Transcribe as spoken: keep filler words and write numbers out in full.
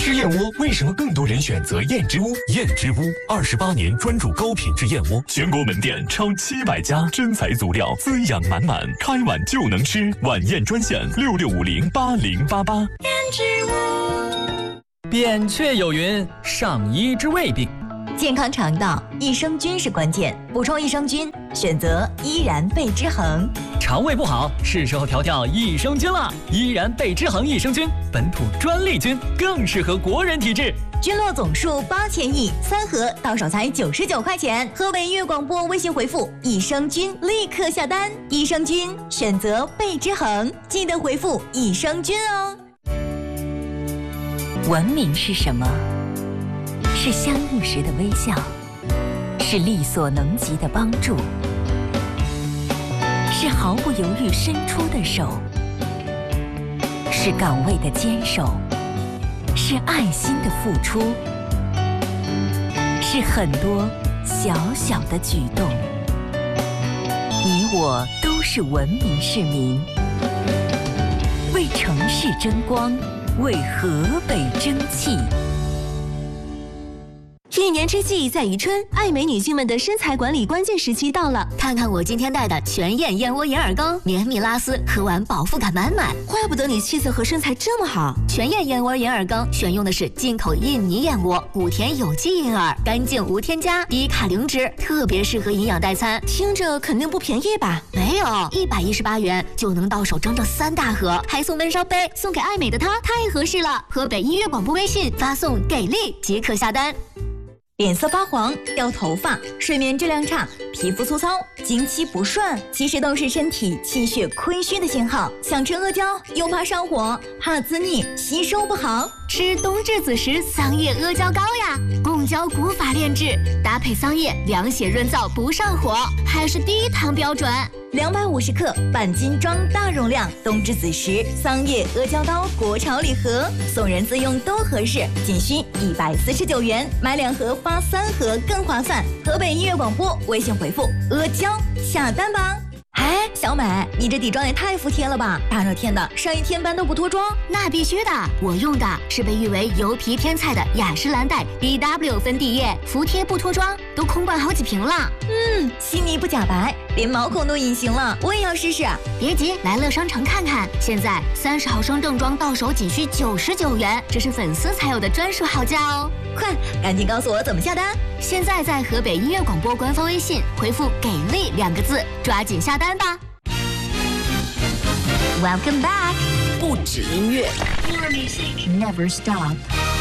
吃燕窝为什么更多人选择燕之屋？燕之屋二十八年专注高品质燕窝，全国门店超七百家，真材足料，滋养满满，开碗就能吃。晚宴专线六六五零八零八八。 燕之屋。 扁鹊有云：上医之未病。 健康肠道，益生菌是关键。补充益生菌，选择依然贝之恒。 肠胃不好，是时候调调益生菌了。依然贝之恒益生菌，本土专利菌，更适合国人体质。 菌落总数八千亿，三盒到手才九十九块钱。河北音乐广播微信回复益生菌，立刻下单。益生菌选择贝之恒，记得回复益生菌哦。 文明是什么？是相遇时的微笑，是力所能及的帮助，是毫不犹豫伸出的手，是岗位的坚守，是爱心的付出，是很多小小的举动。你我都是文明市民，为城市争光，为河北争气。 一年之计在于春，爱美女性们的身材管理关键时期到了。 看看我今天带的全燕燕窝眼耳膏，绵密拉丝，喝完饱腹感满满。 怪不得你气色和身材这么好。 全燕燕窝眼耳膏选用的是进口印尼燕窝，古田有机银耳，干净无添加，低卡零脂，特别适合营养代餐。 听着肯定不便宜吧？ 没有，一百一十八元就能到手整整三大盒，还送闷烧杯，送给爱美的她太合适了。河北音乐广播微信发送给力即可下单。 脸色发黄、掉头发、睡眠质量差、皮肤粗糙、经期不顺，其实都是身体气血亏虚的信号。想吃阿胶又怕上火，怕滋腻，吸收不好， 吃冬至子时桑叶阿胶膏呀，贡胶古法炼制，搭配桑叶凉血润燥不上火，还是低糖标准。 两百五十克半斤装大容量冬至子时桑叶阿胶刀国潮礼盒，送人自用都合适，仅需一百四十九元，买两盒发三盒更划算。河北音乐广播微信回复阿胶下单吧。哎，小美，你这底妆也太服帖了吧！大热天的，上一天班都不脱妆？ 那必须的，我用的是被誉为油皮天菜的雅诗兰黛 B W 粉底液，服帖不脱妆，都空灌好几瓶了。 嗯，细腻不假白，连毛孔都隐形了，我也要试试。 别急，来乐商城看看，现在三十毫升正装到手仅需九十九元，这是粉丝才有的专属好价哦！ 快，赶紧告诉我怎么下单！ 现在在河北音乐广播官方微信回复“给力”两个字，抓紧下单吧。Welcome back， 不止音乐 ，Your music never stop。